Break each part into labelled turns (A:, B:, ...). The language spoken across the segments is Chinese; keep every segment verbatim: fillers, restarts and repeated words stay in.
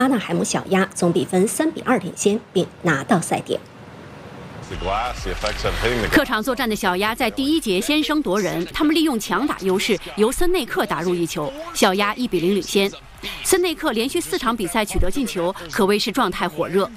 A: 阿纳海姆小鸭总比分三比二领先，并拿到赛点。
B: 客场作战的小鸭在第一节先声夺人，他们利用强打优势，由森内克打入一球，小鸭一比零领先。森内克连续四场比赛取得进球，可谓是状态火热。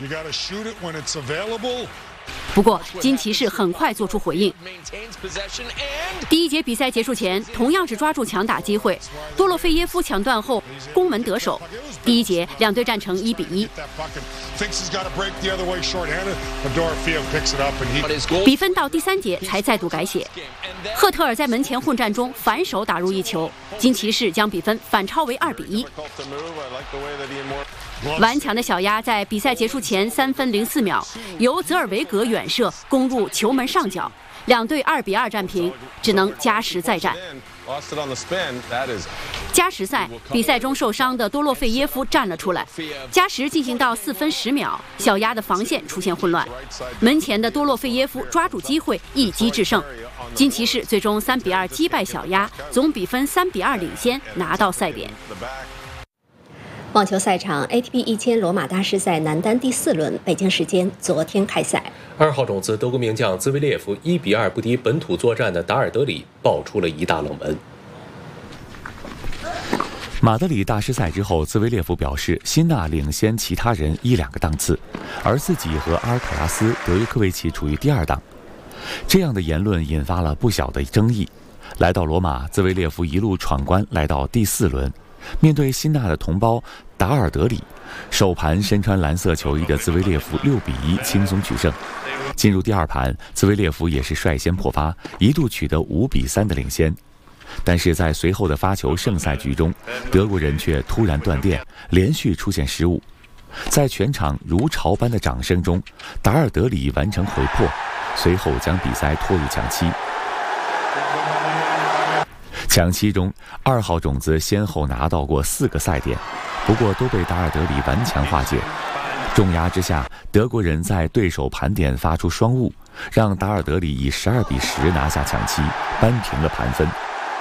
B: 不过，金骑士很快做出回应。第一节比赛结束前，同样是抓住强打机会，多洛费耶夫抢断后攻门得手。第一节两队战成一比一，比分到第三节才再度改写。赫特尔在门前混战中反手打入一球，金骑士将比分反超为二比一。顽强的小鸭在比赛结束前三分零四秒，由泽尔维格远射攻入球门上角，两队二比二战平，只能加时再战。加时赛比赛中受伤的多洛费耶夫站了出来。加时进行到四分十秒，小鸭的防线出现混乱，门前的多洛费耶夫抓住机会一击制胜，金骑士最终三比二击败小鸭，总比分三比二领先，拿到赛点。
A: 网球赛场 A T P 一千罗马大师赛男单第四轮，北京时间昨天开赛。
C: 二号种子德国名将兹维列夫一比二不敌本土作战的达尔德里，爆出了一大冷门。
D: 马德里大师赛之后，兹维列夫表示，辛纳领先其他人一两个档次，而自己和阿尔卡拉斯、德约科维奇处于第二档。这样的言论引发了不小的争议。来到罗马，兹维列夫一路闯关来到第四轮。面对辛纳的同胞达尔德里，首盘身穿蓝色球衣的兹维列夫六比一轻松取胜。进入第二盘，兹维列夫也是率先破发，一度取得五比三的领先。但是在随后的发球胜赛局中，德国人却突然断电，连续出现失误。在全场如潮般的掌声中，达尔德里完成回破，随后将比赛拖入抢七。抢七中，二号种子先后拿到过四个赛点，不过都被达尔德里顽强化解。重压之下，德国人在对手盘点发出双误，让达尔德里以十二比十拿下抢七，扳平了盘分。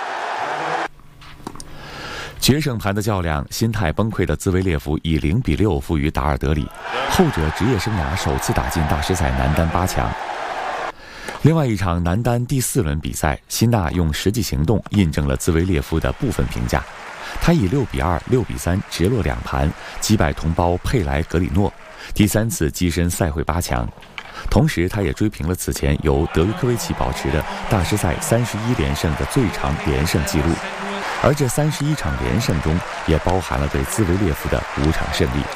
D: 决胜盘的较量，心态崩溃的兹维列夫以零比六负于达尔德里，后者职业生涯首次打进大师赛男单八强。另外一场男单第四轮比赛，辛纳用实际行动印证了兹维列夫的部分评价。他以六比二、六比三直落两盘击败同胞佩莱格里诺，第三次跻身赛会八强。同时，他也追平了此前由德约科维奇保持的大师赛三十一连胜的最长连胜纪录。而这三十一场连胜中，也包含了对兹维列夫的五场胜利。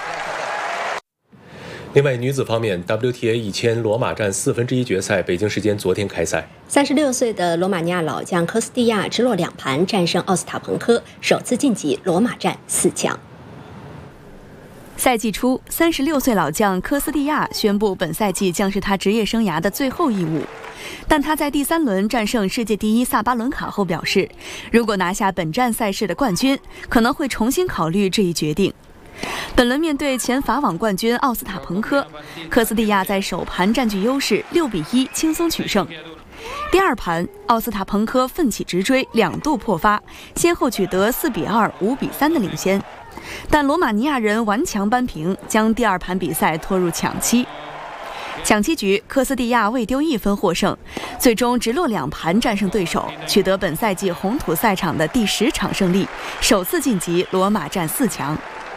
C: 另外，女子方面 ，W T A 一千罗马站四分之一决赛，北京时间昨天开赛。
A: 三十六岁的罗马尼亚老将科斯蒂亚直落两盘战胜奥斯塔彭科，首次晋级罗马站四强。
E: 赛季初，三十六岁老将科斯蒂亚宣布，本赛季将是他职业生涯的最后一舞。但他在第三轮战胜世界第一萨巴伦卡后表示，如果拿下本站赛事的冠军，可能会重新考虑这一决定。本轮面对前法网冠军奥斯塔彭科，科斯蒂亚在首盘占据优势，六比一轻松取胜。第二盘，奥斯塔彭科奋起直追，两度破发，先后取得四比二、五比三的领先。但罗马尼亚人顽强扳平，将第二盘比赛拖入抢七。抢七局，科斯蒂亚未丢一分获胜，最终直落两盘战胜对手，取得本赛季红土赛场的第十场胜利，首次晋级罗马站四强。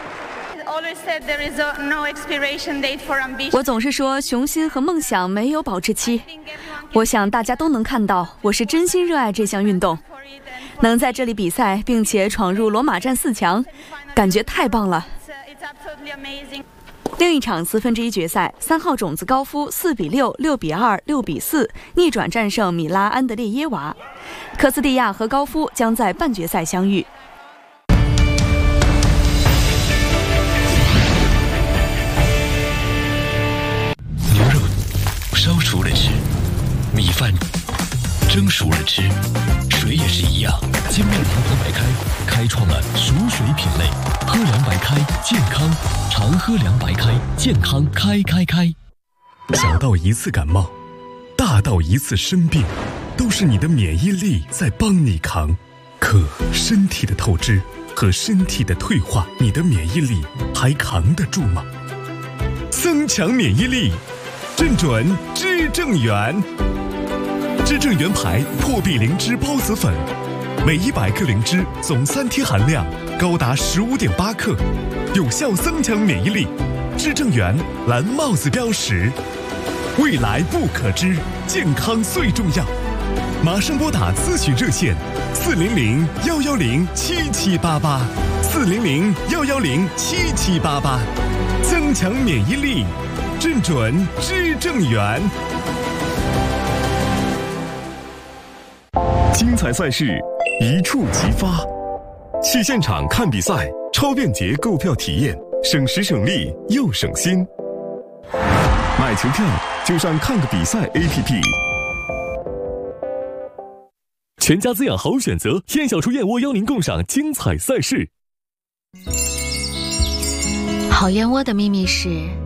E: 我总是说，雄心和梦想没有保质期。我想大家都能看到，我是真心热爱这项运动。能在这里比赛，并且闯入罗马站四强，感觉太棒了。另一场四分之一决赛，三号种子高夫四比六、六比二、六比四逆转战胜米拉安德烈耶娃，科斯蒂亚和高夫将在半决赛相遇。
F: 牛肉烧熟了吃，米饭蒸熟了吃，水也是一样。精酿长河白开开创了熟水品类，喝凉白开健康，常喝凉白开健康开开开。
G: 小到一次感冒，大到一次生病，都是你的免疫力在帮你扛。可身体的透支， 和身体的退化，你的免疫力还扛得住吗？增强免疫力，正准知正元。知正元牌破壁灵芝孢子粉，每一百克灵芝总三贴含量高达十五点八克，有效增强免疫力。知正元蓝帽子标识，未来不可知，健康最重要。马上拨打咨询热线四零零幺幺零七七八八，四零零幺幺零七七八八，增强免疫力，正准知正元。精彩赛事，一触即发。去现场看比赛，超便捷购票体验，省时省力又省心。买球票就上看个比赛 A P P。全家滋养好选择，燕小厨燕窝邀您共赏精彩赛事。
H: 好燕窝的秘密是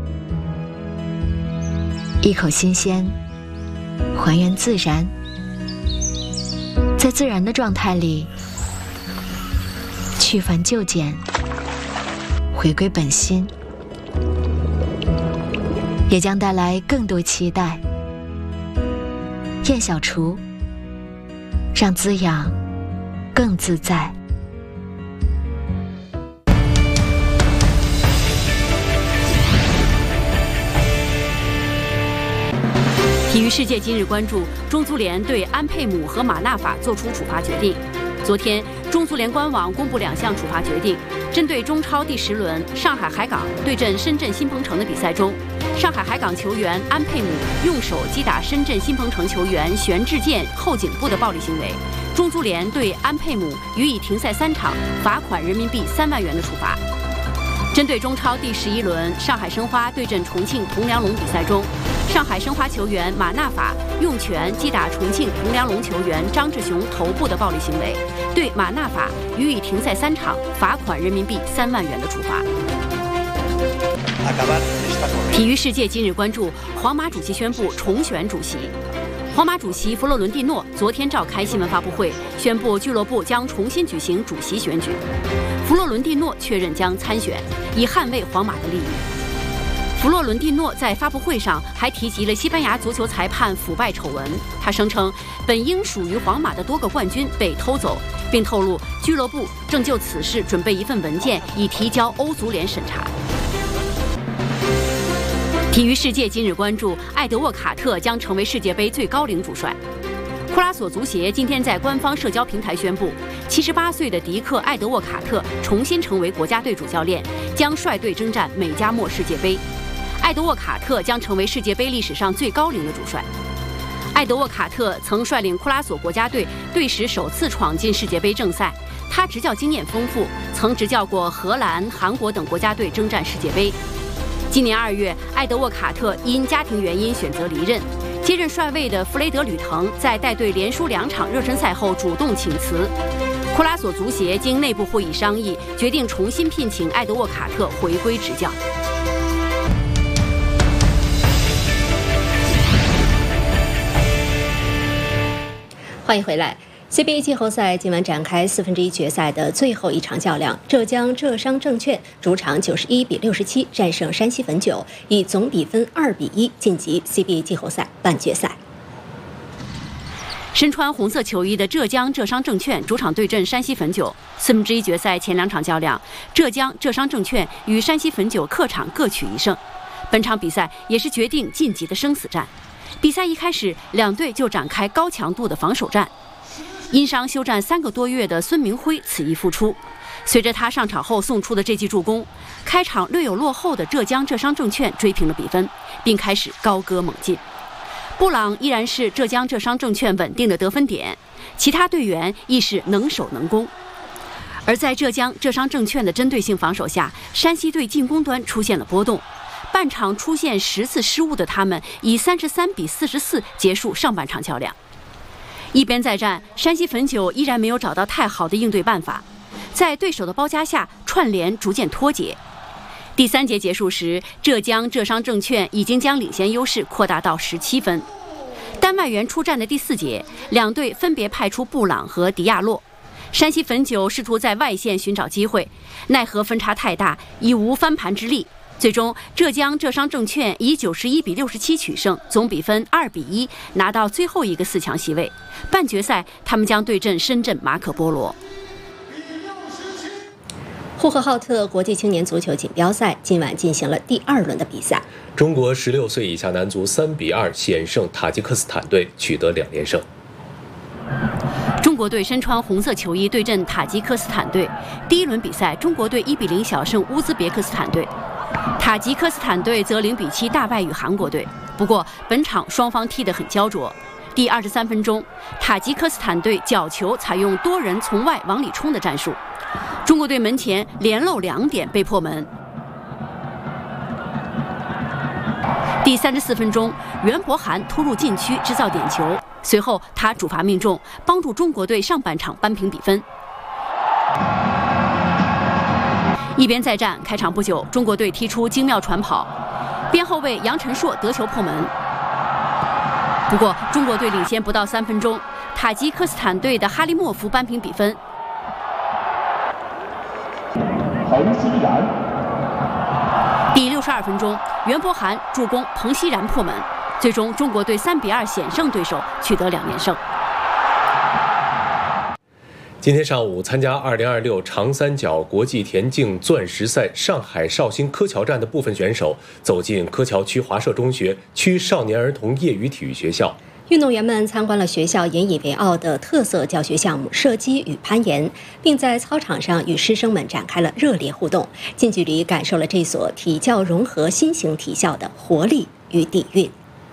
H: 一口新鲜，还原自然，在自然的状态里去繁就简，回归本心，也将带来更多期待。燕小厨，让滋养更自在。
B: 体育世界今日关注中足联对安佩姆和马纳法作出处罚决定。昨天，中足联官网公布两项处罚决定。针对中超第十轮上海海港对阵深圳新鹏城的比赛中，上海海港球员安佩姆用手击打深圳新鹏城球员玄志健后颈部的暴力行为，中足联对安佩姆予以停赛三场，罚款人民币三万元的处罚。针对中超第十一轮上海申花对阵重庆铜梁龙比赛中，上海申花球员马纳法用拳击打重庆铜梁龙球员张志雄头部的暴力行为，对马纳法予以停赛三场，罚款人民币三万元的处罚。体育世界今日关注皇马主席宣布重选主席。皇马主席弗洛伦蒂诺昨天召开新闻发布会，宣布俱乐部将重新举行主席选举。弗洛伦蒂诺确认将参选，以捍卫皇马的利益。弗洛伦蒂诺在发布会上还提及了西班牙足球裁判腐败丑闻，他声称本应属于皇马的多个冠军被偷走，并透露俱乐部正就此事准备一份文件，以提交欧足联审查。体育世界今日关注艾德沃卡特将成为世界杯最高龄主帅。库拉索足协今天在官方社交平台宣布，七十八岁的迪克·艾德沃卡特重新成为国家队主教练，将率队征战美加墨世界杯。艾德沃卡特将成为世界杯历史上最高龄的主帅。艾德沃卡特曾率领库拉索国家队队史首次闯进世界杯正赛，他执教经验丰富，曾执教过荷兰、韩国等国家队征战世界杯。今年二月，艾德沃卡特因家庭原因选择离任。接任帅位的弗雷德吕滕在带队连输两场热身赛后主动请辞。库拉索足协经内部会议商议，决定重新聘请艾德沃卡特回归执教。
A: 欢迎回来。C B A 季后赛今晚展开四分之一决赛的最后一场较量，浙江浙商证券主场九十一比六十七战胜山西汾酒，以总比分二比一晋级 C B A 季后赛半决赛。
B: 身穿红色球衣的浙江浙商证券主场对阵山西汾酒，四分之一决赛前两场较量，浙江浙商证券与山西汾酒客场各取一胜。本场比赛也是决定晋级的生死战。比赛一开始，两队就展开高强度的防守战。因伤休战三个多月的孙明辉此役复出，随着他上场后送出的这记助攻，开场略有落后的浙江浙商证券追平了比分，并开始高歌猛进。布朗依然是浙江浙商证券稳定的得分点，其他队员亦是能守能攻。而在浙江浙商证券的针对性防守下，山西队进攻端出现了波动，半场出现十次失误的他们以三十三比四十四结束上半场较量。一边再战，山西汾酒依然没有找到太好的应对办法，在对手的包夹下，串联逐渐脱节。第三节结束时，浙江浙商证券已经将领先优势扩大到十七分。单外援出战的第四节，两队分别派出布朗和迪亚洛。 山西汾酒试图在外线寻找机会，奈何分差太大，已无翻盘之力。最终，浙江浙商证券以九十一比六十七取胜，总比分二比一拿到最后一个四强席位。半决赛，他们将对阵深圳马可波罗。
A: 呼和浩特国际青年足球锦标赛今晚进行了第二轮的比赛。
C: 中国十六岁以下男足三比二险胜塔吉克斯坦队，取得两连胜。
B: 中国队身穿红色球衣对阵塔吉克斯坦队。第一轮比赛，中国队一比零小胜乌兹别克斯坦队，塔吉克斯坦队则零比七大败于韩国队。不过，本场双方踢得很焦灼。第二十三分钟，塔吉克斯坦队角球采用多人从外往里冲的战术，中国队门前连漏两点被破门。第三十四分钟，袁博涵突入禁区制造点球，随后他主罚命中，帮助中国队上半场扳平比分。一边再战，开场不久，中国队踢出精妙传跑，边后卫杨晨硕得球破门。不过，中国队领先不到三分钟，塔吉克斯坦队的哈利莫夫扳平比分。
I: 彭熙然。
B: 第六十二分钟，袁博涵助攻彭熙然破门，最终中国队三比二险胜对手，取得两连胜。
C: 今天上午，参加二零二六长三角国际田径钻石赛上海绍兴柯桥站的部分选手走进柯桥区华社中学区少年儿童业余体育学校。
A: 运动员们参观了学校引以为傲的特色教学项目射击与攀岩，并在操场上与师生们展开了热烈互动，近距离感受了这所体教融合新型体校的活力与底蕴。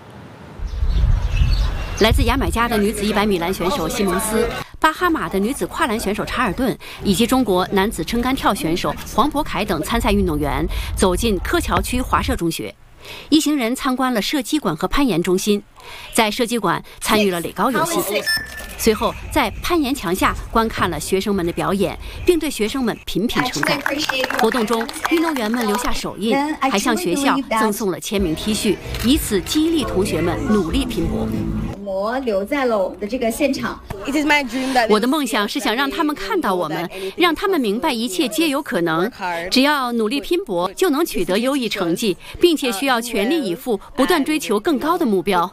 B: 来自牙买加的女子一百米栏选手西蒙斯，巴哈马的女子跨栏选手查尔顿，以及中国男子撑杆跳选手黄博凯等参赛运动员走进柯桥区华社中学。一行人参观了射击馆和攀岩中心，在射击馆参与了垒高游戏，随后在攀岩墙下观看了学生们的表演，并对学生们频频称赞。活动中，运动员们留下手印，还向学校赠送了签名 T 恤，以此激励同学们努力拼搏。
J: 我留在了我们的这个现场。
B: 我的梦想是想让他们看到我们，让他们明白一切皆有可能，只要努力拼搏就能取得优异成绩，并且需要全力以赴，不断追求更高的目标。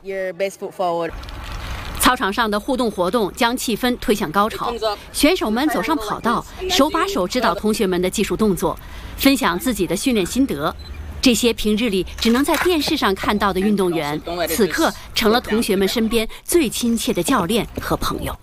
B: 操场上的互动活动将气氛推向高潮，选手们走上跑道，手把手指导同学们的技术动作，分享自己的训练心得。这些平日里只能在电视上看到的运动员，此刻成了同学们身边最亲切的教练和朋友。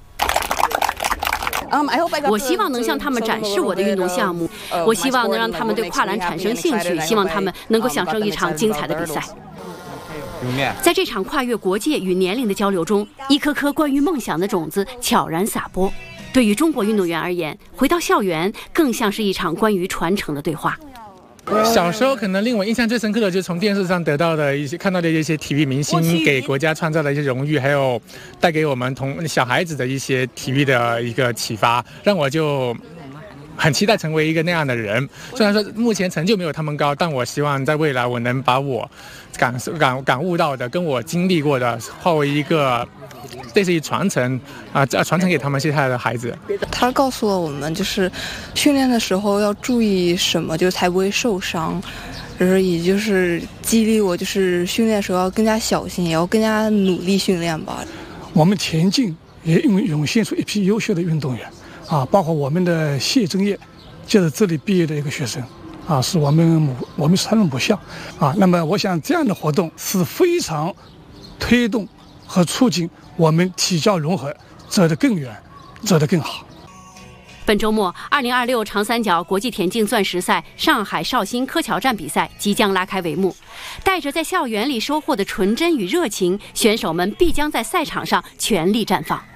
B: 我希望能向他们展示我的运动项目，我希望能让他们对跨栏产生兴趣，希望他们能够享受一场精彩的比赛。在这场跨越国界与年龄的交流中，一颗颗关于梦想的种子悄然撒播。对于中国运动员而言，回到校园更像是一场关于传承的对话。
K: 小时候可能令我印象最深刻的就是从电视上得到的一些看到的一些体育明星给国家创造的一些荣誉，还有带给我们同小孩子的一些体育的一个启发，让我就很期待成为一个那样的人。虽然说目前成就没有他们高，但我希望在未来我能把我感受感感悟到的跟我经历过的化为一个类似于传承啊，传承给他们现在的孩子。
L: 他告诉了我们，就是训练的时候要注意什么，就才不会受伤。就是也就是激励我，就是训练的时候要更加小心，也要更加努力训练吧。
M: 我们田径也涌涌现出一批优秀的运动员啊，包括我们的谢正业，就是这里毕业的一个学生啊，是我们母我们是他的母校啊。那么我想这样的活动是非常推动和促进我们体教融合走得更远，走得更好。
B: 本周末，二零二六长三角国际田径钻石赛上海绍兴柯桥站比赛即将拉开帷幕。带着在校园里收获的纯真与热情，选手们必将在赛场上全力绽放。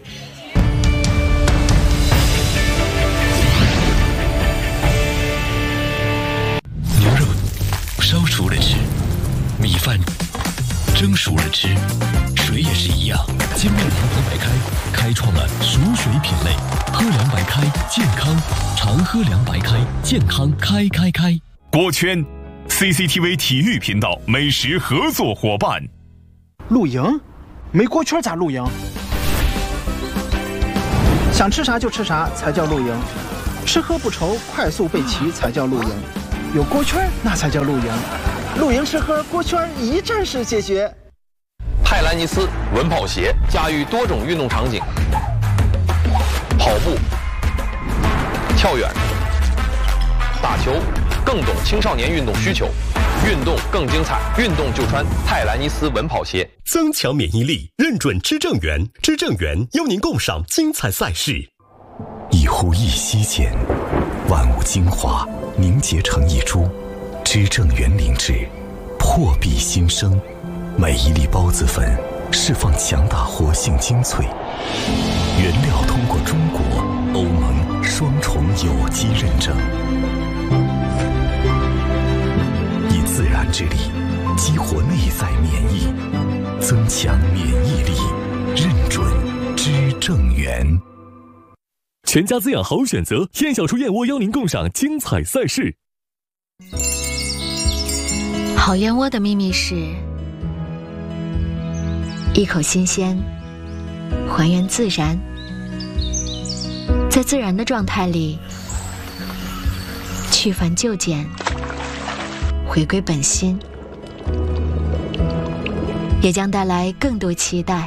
F: 牛肉烧熟了吃，米饭蒸熟了吃，水也是一样。金面堂堂白开开创了熟水品类，喝凉白开健康，常喝凉白开健康开开开。
G: 国圈 C C T V 体育频道美食合作伙伴。
N: 露营？没国圈咋露营？ 想吃啥就吃啥才叫露营，吃喝不愁，快速备齐才叫露营，有锅圈那才叫露营，露营吃喝锅圈一站式解决。
O: 泰兰尼斯稳跑鞋驾驭多种运动场景，跑步、跳远、打球，更懂青少年运动需求，运动更精彩，运动就穿泰兰尼斯稳跑鞋。
G: 增强免疫力，认准知正源，知正源邀您共赏精彩赛事。
P: 一呼一吸间，万物精华凝结成一株，知正源灵芝，破壁新生。每一粒孢子粉释放强大活性精粹，原料通过中国、欧盟双重有机认证，以自然之力激活内在免疫，增强免疫力，认准知正源。
G: 全家滋养好选择，燕小厨燕窝邀您共赏精彩赛事。
H: 好燕窝的秘密是一口新鲜，还原自然，在自然的状态里去繁就简，回归本心，也将带来更多期待。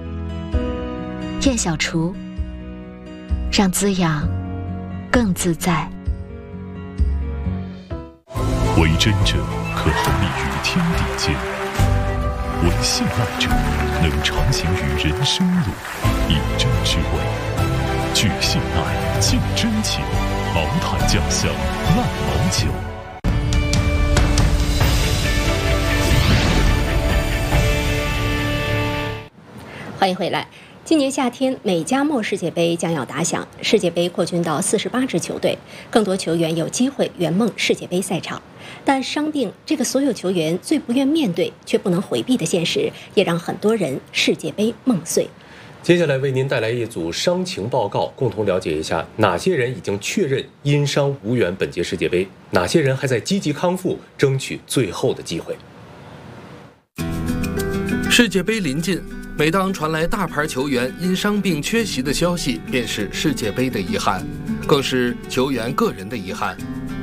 H: 燕小厨，让滋养更自在。
G: 为真者可横立于天地间，为信赖者能长行于人生路，以真之味，聚信赖，敬真情，茅台酱香烂毛酒。
A: 欢迎回来。今年夏天，美加墨世界杯将要打响，世界杯扩军到四十八支球队，更多球员有机会圆梦世界杯赛场。但伤病这个所有球员最不愿面对却不能回避的现实，也让很多人世界杯梦碎。
C: 接下来为您带来一组伤情报告，共同了解一下哪些人已经确认因伤无缘本届世界杯，哪些人还在积极康复，争取最后的机会。
Q: 世界杯临近，每当传来大牌球员因伤病缺席的消息，便是世界杯的遗憾，更是球员个人的遗憾。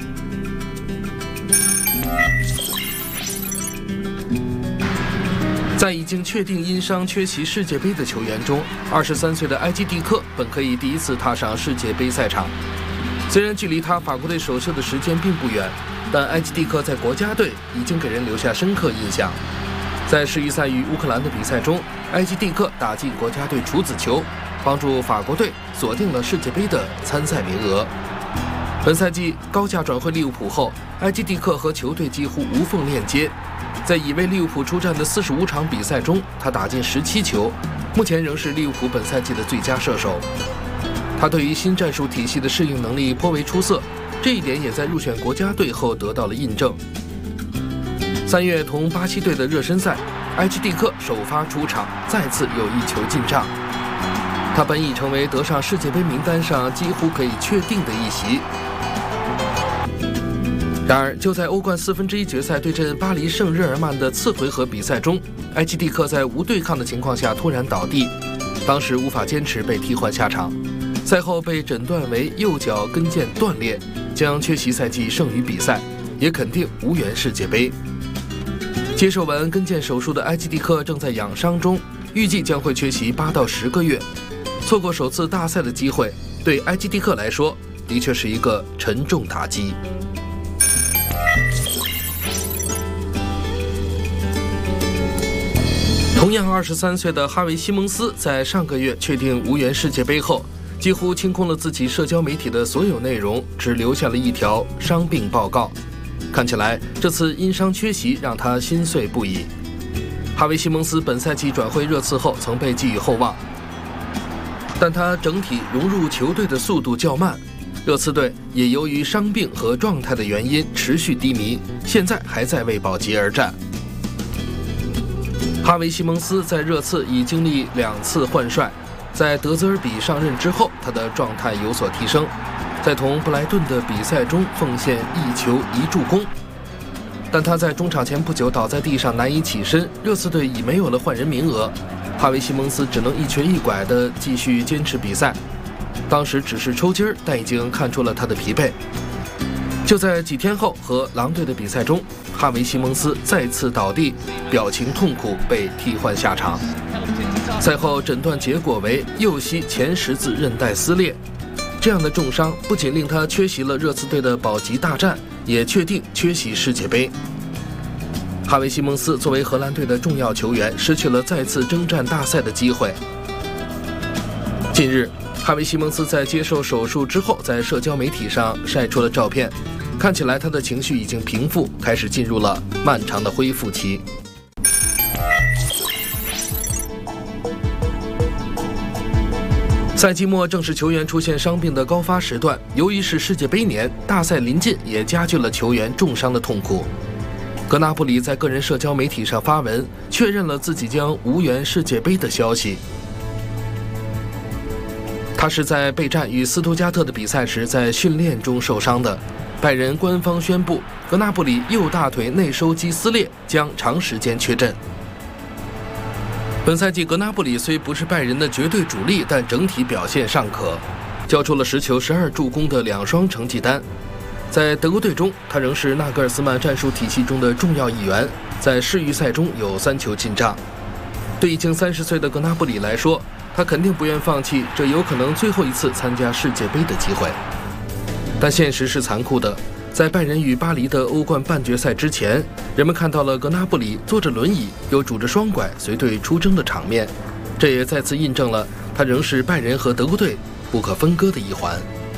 Q: 在已经确定因伤缺席世界杯的球员中，二十三岁的埃基蒂克本可以第一次踏上世界杯赛场。虽然距离他法国队首秀的时间并不远，但埃基蒂克在国家队已经给人留下深刻印象。在世预赛与乌克兰的比赛中，埃基蒂克打进国家队处子球，帮助法国队锁定了世界杯的参赛名额。本赛季高价转会利物浦后，埃基蒂克和球队几乎无缝链接。在已为利物浦出战的四十五场比赛中，他打进十七球，目前仍是利物浦本赛季的最佳射手。他对于新战术体系的适应能力颇为出色，这一点也在入选国家队后得到了印证。三月同巴西队的热身赛，埃基蒂克首发出场，再次有一球进账。他本已成为得上世界杯名单上几乎可以确定的一席。然而，就在欧冠四分之一决赛对阵巴黎圣日耳曼的次回合比赛中，埃基蒂克在无对抗的情况下突然倒地，当时无法坚持，被替换下场。赛后被诊断为右脚跟腱断裂，将缺席赛季剩余比赛，也肯定无缘世界杯。接受完跟腱手术的埃基蒂克正在养伤中，预计将会缺席八到十个月。错过首次大赛的机会，对埃基蒂克来说，的确是一个沉重打击。同样二十三岁的哈维·西蒙斯在上个月确定无缘世界杯后，几乎清空了自己社交媒体的所有内容，只留下了一条伤病报告。看起来这次因伤缺席让他心碎不已。哈维·西蒙斯本赛季转会热刺后曾被寄予厚望，但他整体融入球队的速度较慢，热刺队也由于伤病和状态的原因持续低迷，现在还在为保级而战。哈维·西蒙斯在热刺已经历两次换帅，在德泽尔比上任之后，他的状态有所提升，在同布莱顿的比赛中奉献一球一助攻。但他在中场前不久倒在地上难以起身，热刺队已没有了换人名额，哈维·西蒙斯只能一瘸一拐地继续坚持比赛。 当时只是抽筋儿，但已经看出了他的疲惫。就在几天后和狼队的比赛中，哈维·西蒙斯再次倒地，表情痛苦，被替换下场。赛后诊断结果为右膝前十字韧带撕裂。这样的重伤不仅令他缺席了热刺队的保级大战，也确定缺席世界杯。哈维·西蒙斯作为荷兰队的重要球员，失去了再次征战大赛的机会。近日，哈维·西蒙斯在接受手术之后，在社交媒体上晒出了照片，看起来他的情绪已经平复，开始进入了漫长的恢复期。赛季末正是球员出现伤病的高发时段，由于是世界杯年，大赛临近，也加剧了球员重伤的痛苦。格纳布里在个人社交媒体上发文，确认了自己将无缘世界杯的消息。他是在备战与斯图加特的比赛时在训练中受伤的。拜仁官方宣布，格纳布里右大腿内收肌撕裂，将长时间缺阵。本赛季格纳布里虽不是拜仁的绝对主力，但整体表现尚可，交出了十球十二助攻的两双成绩单。在德国队中，他仍是纳格尔斯曼战术体系中的重要一员，在世预赛中有三球进账。对已经三十岁的格纳布里来说，他肯定不愿放弃这有可能最后一次参加世界杯的机会。但现实是残酷的，在拜仁与巴黎的欧冠半决赛之前，人们看到了格纳布里坐着轮椅又拄着双拐随队出征的场面，这也再次印证了他仍是拜仁和德国队不可分割的一环。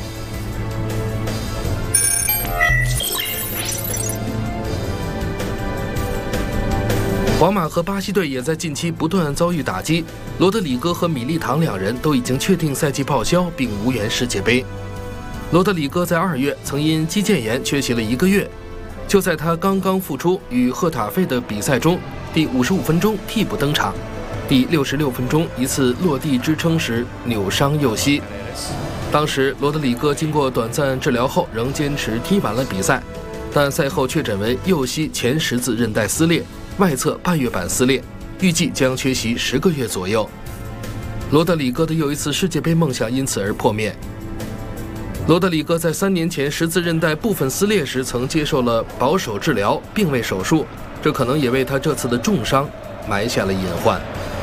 Q: 皇马和巴西队也在近期不断遭遇打击，罗德里戈和米利唐两人都已经确定赛季报销并无缘世界杯。罗德里戈在二月曾因肌腱炎缺席了一个月，就在他刚刚复出与赫塔费的比赛中，第五十五分钟替补登场，第六十六分钟一次落地支撑时扭伤右膝。当时罗德里戈经过短暂治疗后仍坚持踢完了比赛，但赛后确诊为右膝前十字韧带撕裂，外侧半月板撕裂，预计将缺席十个月左右。罗德里戈的又一次世界杯梦想因此而破灭。罗德里戈在三年前十字韧带部分撕裂时曾接受了保守治疗，并未手术，这可能也为他这次的重伤埋下了隐患。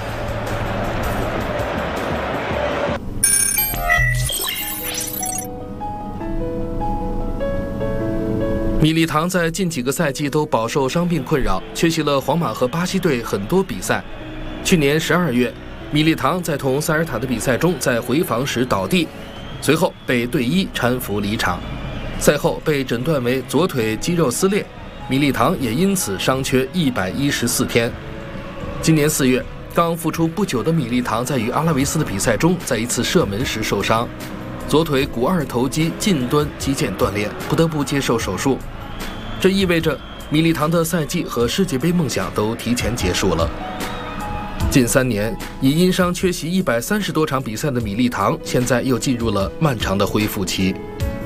Q: 米利唐在近几个赛季都饱受伤病困扰，缺席了皇马和巴西队很多比赛。去年十二月，米利唐在同塞尔塔的比赛中在回防时倒地，随后被队医搀扶离场。赛后被诊断为左腿肌肉撕裂，米利唐也因此伤缺一百一十四天。今年四月，刚复出不久的米利唐在与阿拉维斯的比赛中，在一次射门时受伤，左腿股二头肌近端肌腱断裂，不得不接受手术。这意味着米利唐的赛季和世界杯梦想都提前结束了。近三年已因伤缺席一百三十多场比赛的米利唐，现在又进入了漫长的恢复期。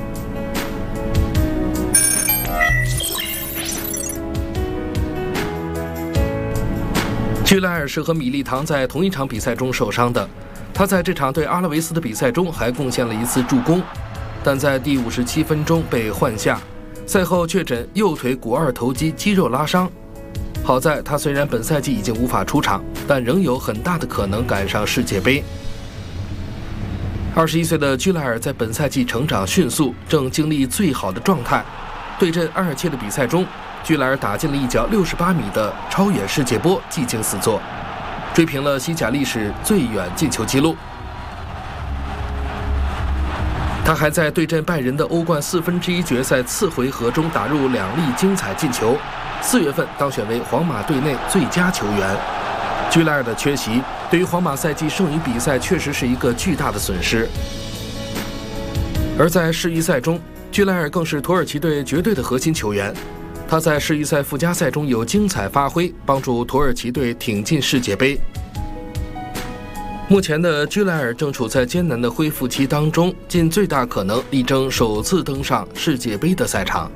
Q: 居莱尔是和米利唐在同一场比赛中受伤的，他在这场对阿拉维斯的比赛中还贡献了一次助攻，但在第五十七分钟被换下，赛后确诊右腿股二头肌肌肉拉伤。好在他虽然本赛季已经无法出场，但仍有很大的可能赶上世界杯。二十一岁的居莱尔在本赛季成长迅速，正经历最好的状态。对阵阿尔切的比赛中，居莱尔打进了一脚六十八米的超远世界波，技惊四座，追平了西甲历史最远进球纪录。他还在对阵拜仁的欧冠四分之一决赛次回合中打入两粒精彩进球，四月份当选为皇马队内最佳球员。居莱尔的缺席对于皇马赛季剩余比赛确实是一个巨大的损失。而在世预赛中，居莱尔更是土耳其队绝对的核心球员。他在世预赛附加赛中有精彩发挥，帮助土耳其队挺进世界杯。目前的居莱尔正处在艰难的恢复期当中，尽最大可能力争首次登上世界杯的赛场。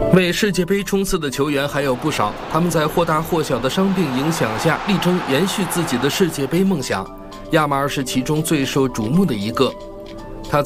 Q: 为世界杯冲刺的球员还有不少，他们在或大或小的伤病影响下，力争延续自己的世界杯梦想。亚马尔是其中最受瞩目的一个。